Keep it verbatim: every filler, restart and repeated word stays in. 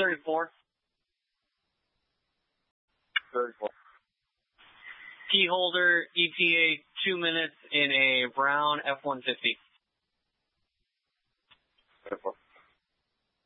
thirty-four. thirty-four. Key holder, E T A, two minutes in a brown F one fifty. thirty-four.